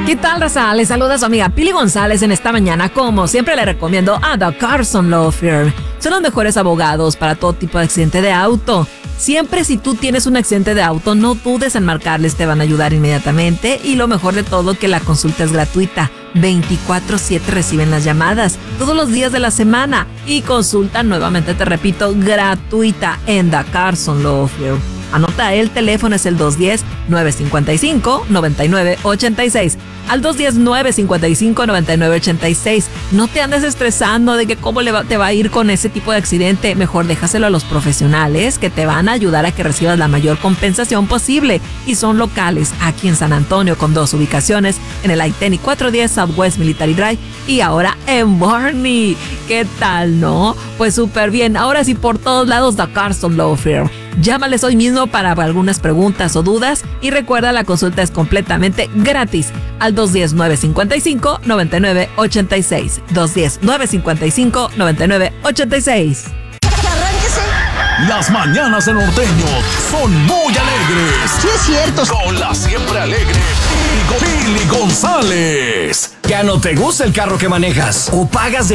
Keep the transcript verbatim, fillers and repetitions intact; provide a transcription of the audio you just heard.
¿Qué tal, raza? Les saluda su amiga Pili González en esta mañana. Como siempre, le recomiendo a The Carson Law Firm. Son los mejores abogados para todo tipo de accidente de auto. Siempre si tú tienes un accidente de auto, no dudes en marcarles, te van a ayudar inmediatamente. Y lo mejor de todo, que la consulta es gratuita. veinticuatro siete reciben las llamadas, todos los días de la semana. Y consulta, nuevamente te repito, gratuita en The Carson Law Firm. Anota, el teléfono es el dos uno cero, nueve cinco cinco, nueve nueve ocho seis. Al dos uno cero, nueve cinco cinco, nueve nueve ocho seis. No te andes estresando de que cómo le va, te va a ir con ese tipo de accidente. Mejor déjaselo a los profesionales que te van a ayudar a que recibas la mayor compensación posible. Y son locales aquí en San Antonio con dos ubicaciones, en el I ten y cuatrocientos diez Southwest Military Drive y ahora en Barney. ¿Qué tal, no? Pues súper bien. Ahora sí, por todos lados, The Carson Law Firm. Llámales hoy mismo para algunas preguntas o dudas y recuerda, la consulta es completamente gratis al dos uno cero, nueve cinco cinco, nueve nueve ocho seis. dos uno cero, nueve cinco cinco, nueve nueve ocho seis. Las mañanas de Norteño son muy alegres. Sí, es cierto. Con la siempre alegre Pili González. ¿Ya no te gusta el carro que manejas o pagas de